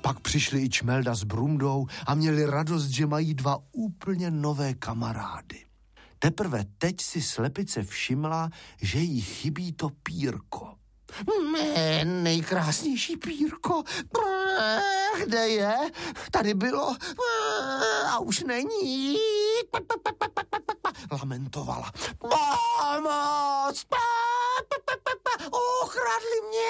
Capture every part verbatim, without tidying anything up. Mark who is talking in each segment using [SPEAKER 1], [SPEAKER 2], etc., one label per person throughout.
[SPEAKER 1] Pak přišli i Čmelda s Brundou a měli radost, že mají dva úplně nové kamarády. Teprve teď si slepice všimla, že jí chybí to pírko. Mé nejkrásnější pírko, brr, kde je? Tady bylo brr, a už není. Lamentovala. Pomoc! Ukradli mě!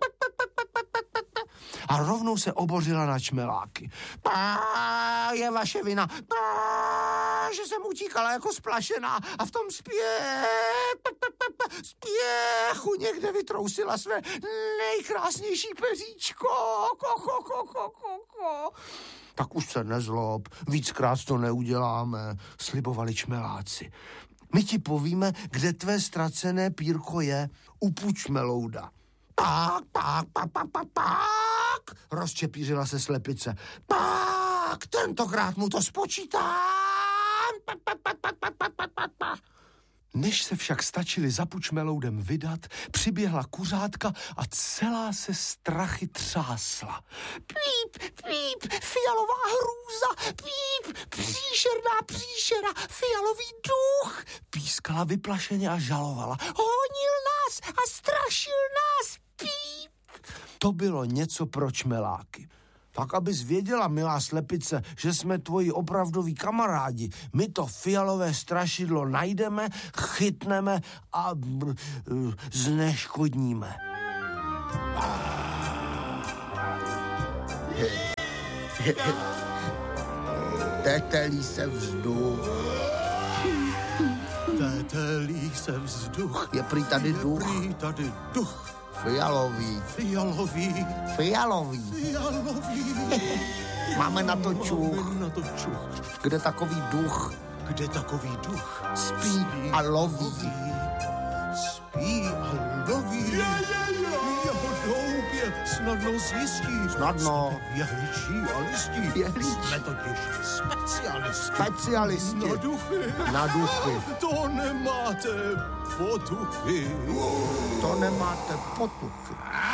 [SPEAKER 1] A rovnou se obořila na čmeláky. Pá, je vaše vina, pá, že jsem utíkala jako splašená a v tom spě... spěchu někde vytrousila své nejkrásnější peříčko. Ko, ko, ko, ko, ko, ko. Tak už se nezlob, víckrát to neuděláme, slibovali čmeláci. My ti povíme, kde tvé ztracené pírko je, u Pučmelouda. Pak, pak, pak, pak, pak, pak, rozčepířila se slepice. Pak, tentokrát mu to spočítám. Pak, pak, pak, pak, pak, pak, pak, pak, pak. Než se však stačili za Pučmeloudem vydat, přiběhla kuřátka a celá se strachy třásla. Píp, píp, fialová hrůza, píp, příšerná příšera, fialový duch, pískala vyplašeně a žalovala. Honil nás a strašil nás, píp. To bylo něco pro čmeláky. Tak abys věděla, milá slepice, že jsme tvoji opravdoví kamarádi. My to fialové strašidlo najdeme, chytneme a b, zneškodníme. Tetelí se vzduch.
[SPEAKER 2] Tetelí se vzduch.
[SPEAKER 1] Je prý tady duch.
[SPEAKER 2] Je prý tady duch.
[SPEAKER 1] Fialový.
[SPEAKER 2] Fialový.
[SPEAKER 1] Fialový.
[SPEAKER 2] Fialový.
[SPEAKER 1] Máme na to čuch.
[SPEAKER 2] Máme na to čuch.
[SPEAKER 1] Kde takový duch?
[SPEAKER 2] Kde takový duch?
[SPEAKER 1] Spí, Spí a loví.
[SPEAKER 2] Spí a loví. Je, je, je. Jeho doubě snadno zjistí.
[SPEAKER 1] Snadno.
[SPEAKER 2] Jsme věhličí a listí.
[SPEAKER 1] Věhličí.
[SPEAKER 2] Jsme totiž specialisti.
[SPEAKER 1] Specialisti.
[SPEAKER 2] Na duchy.
[SPEAKER 1] Na duchy.
[SPEAKER 2] To nemáte potuchy.
[SPEAKER 1] To nemáte potuchy.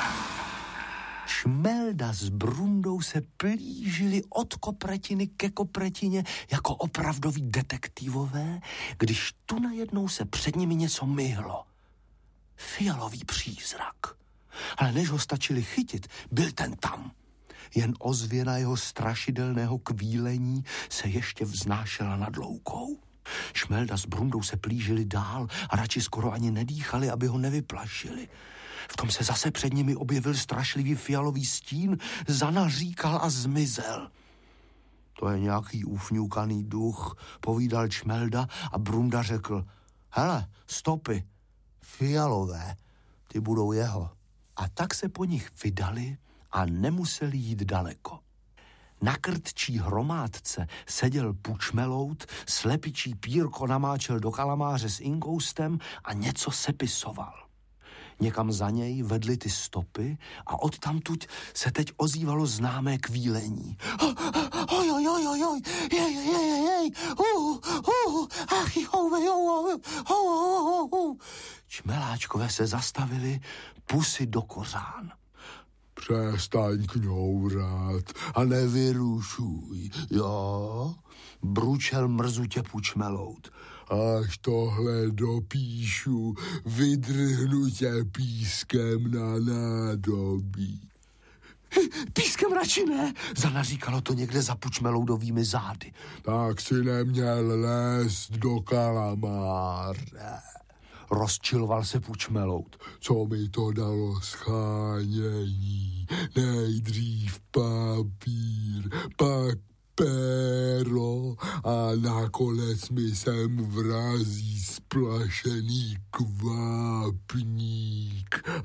[SPEAKER 1] Čmelda s Brundou se plížili od kopretiny ke kopretině jako opravdoví detektivové, když tu najednou se před nimi něco myhlo. Fialový přízrak. Ale než ho stačili chytit, byl ten tam. Jen ozvěna jeho strašidelného kvílení se ještě vznášela nad loukou. Čmelda s Brundou se plížili dál a radši skoro ani nedýchali, aby ho nevyplašili. V tom se zase před nimi objevil strašlivý fialový stín, zanaříkal a zmizel. To je nějaký ufňukaný duch, povídal Čmelda a Brunda řekl, hele, stopy, fialové, ty budou jeho. A tak se po nich vydali a nemuseli jít daleko. Na krtčí hromádce seděl Pučmeloud, slepičí pírko namáčel do kalamáře s inkoustem a něco sepisoval. Někam za něj vedly ty stopy a odtamtud se teď ozývalo známé kvílení. Oj, oj, oj, oj, oj, jej, jej, jej, jej, uh, uh, ach, jo, jo, jo, Čmeláčkové se zastavili, pusy do kořán. Přestaň kňourat a nevyrušuj, jo? Bručel mrzutě Pučmeloud. Až tohle dopíšu, vydrhnu tě pískem na nádobí. Pískem radši ne, zanaříkalo to někde za Pučmeloudovými zády. Tak si neměl lézt do kalamáře. Rozčiloval se Pučmeloud. Co mi to dalo schánění? Nejdřív papír, pak péro a nakonec mi sem vrazí splašený kvápník.